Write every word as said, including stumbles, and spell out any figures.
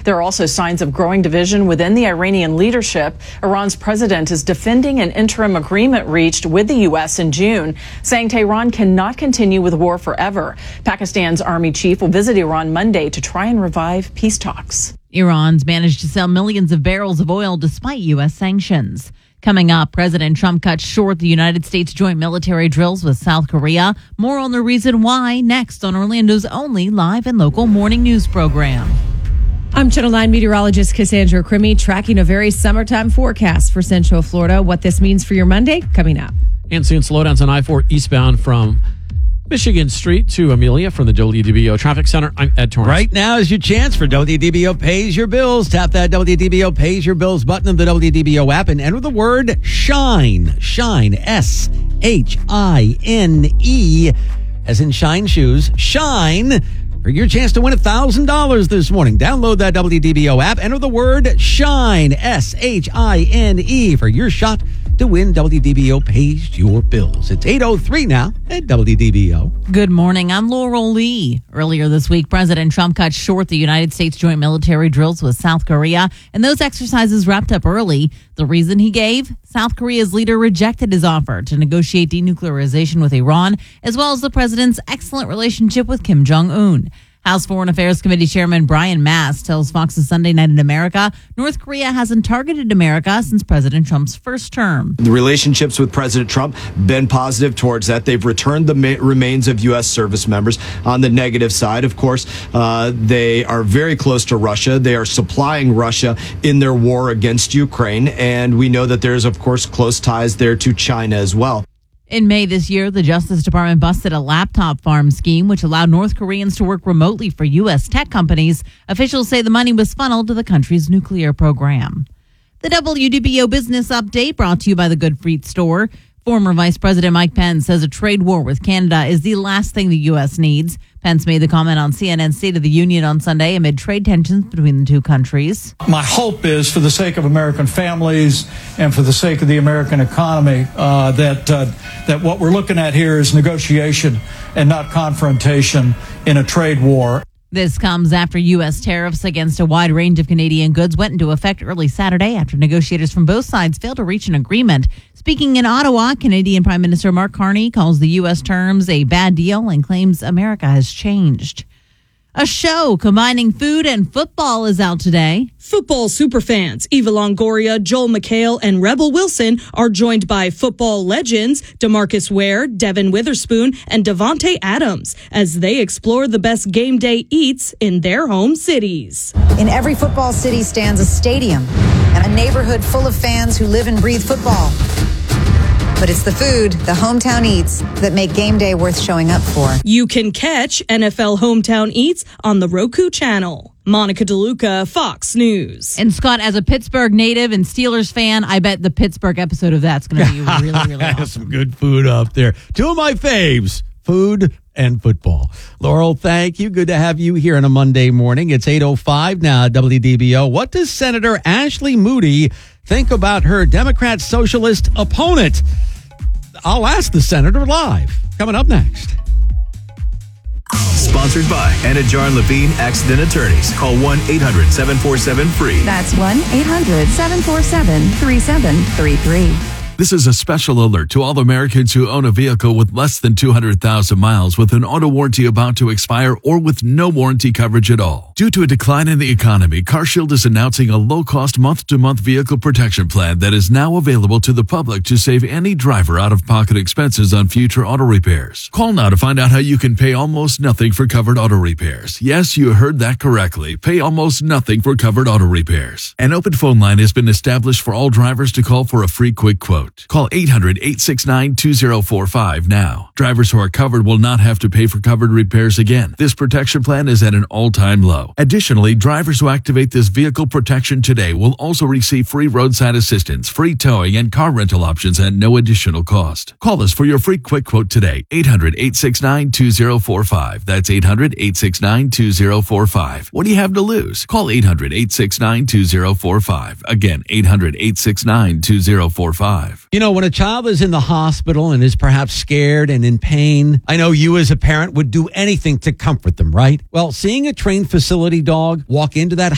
There are also signs of growing division within the Iranian leadership. Iran's president is defending an interim agreement reached with the U S in June, saying Tehran cannot continue with war forever. Pakistan's army chief will visit Iran Monday to try and revive peace talks. Iran's managed to sell millions of barrels of oil despite U S sanctions. Coming up, President Trump cut short the United States joint military drills with South Korea. More on the reason why next on Orlando's only live and local morning news program. I'm Channel nine meteorologist Cassandra Crimmy, tracking a very summertime forecast for Central Florida. What this means for your Monday, coming up. And soon slowdowns on I four eastbound from Michigan Street to Amelia from the W D B O Traffic Center. I'm Ed Torrance. Right now is your chance for W D B O Pays Your Bills. Tap that W D B O Pays Your Bills button of the W D B O app and enter the word SHINE. SHINE. S H I N E. As in shine shoes. SHINE. For your chance to win one thousand dollars this morning. Download that W D B O app. Enter the word SHINE. S H I N E. For your shot to win W D B O Pays Your Bills. It's eight oh three now at W D B O. Good morning. I'm Laurel Lee. Earlier this week, President Trump cut short the United States joint military drills with South Korea, and those exercises wrapped up early. The reason he gave? South Korea's leader rejected his offer to negotiate denuclearization with Iran, as well as the president's excellent relationship with Kim Jong-un. House Foreign Affairs Committee Chairman Brian Mast tells Fox's Sunday Night in America, North Korea hasn't targeted America since President Trump's first term. The relationships with President Trump been positive towards that. They've returned the ma- remains of U S service members. On the negative side, of course, uh, they are very close to Russia. They are supplying Russia in their war against Ukraine. And we know that there's, of course, close ties there to China as well. In May this year, the Justice Department busted a laptop farm scheme which allowed North Koreans to work remotely for U S tech companies. Officials say the money was funneled to the country's nuclear program. The W D B O Business Update brought to you by the Good Feet Store. Former Vice President Mike Pence says a trade war with Canada is the last thing the U S needs. Pence made the comment on C N N's State of the Union on Sunday amid trade tensions between the two countries. My hope is, for the sake of American families and for the sake of the American economy, uh, that uh, that what we're looking at here is negotiation and not confrontation in a trade war. This comes after U S tariffs against a wide range of Canadian goods went into effect early Saturday after negotiators from both sides failed to reach an agreement. Speaking in Ottawa, Canadian Prime Minister Mark Carney calls the U S terms a bad deal and claims America has changed. A show combining food and football is out today. Football superfans Eva Longoria, Joel McHale, and Rebel Wilson are joined by football legends DeMarcus Ware, Devin Witherspoon, and Devontae Adams as they explore the best game day eats in their home cities. In every football city stands a stadium and a neighborhood full of fans who live and breathe football. But it's the food, the hometown eats, that make game day worth showing up for. You can catch N F L Hometown Eats on the Roku channel. Monica DeLuca, Fox News. And Scott, as a Pittsburgh native and Steelers fan, I bet the Pittsburgh episode of that's going to be really, really awesome. Some good food up there. Two of my faves, food and football. Laurel, thank you. Good to have you here on a Monday morning. It's eight oh five now at W D B O. What does Senator Ashley Moody think about her Democrat socialist opponent? I'll ask the senator live. Coming up next. Sponsored by Anna Jar Levine Accident Attorneys. Call one eight hundred seven four seven free. That's one eight hundred seven four seven three seven three three. This is a special alert to all Americans who own a vehicle with less than two hundred thousand miles with an auto warranty about to expire or with no warranty coverage at all. Due to a decline in the economy, CarShield is announcing a low-cost month-to-month vehicle protection plan that is now available to the public to save any driver out-of-pocket expenses on future auto repairs. Call now to find out how you can pay almost nothing for covered auto repairs. Yes, you heard that correctly. Pay almost nothing for covered auto repairs. An open phone line has been established for all drivers to call for a free quick quote. Call eight hundred eight six nine two zero four five now. Drivers who are covered will not have to pay for covered repairs again. This protection plan is at an all-time low. Additionally, drivers who activate this vehicle protection today will also receive free roadside assistance, free towing, and car rental options at no additional cost. Call us for your free quick quote today. eight hundred eight six nine two zero four five. That's eight hundred eight six nine two zero four five. What do you have to lose? Call eight hundred eight six nine two zero four five. Again, eight hundred eight six nine two zero four five. You know, when a child is in the hospital and is perhaps scared and in pain, I know you as a parent would do anything to comfort them, right? Well, seeing a trained facility dog walk into that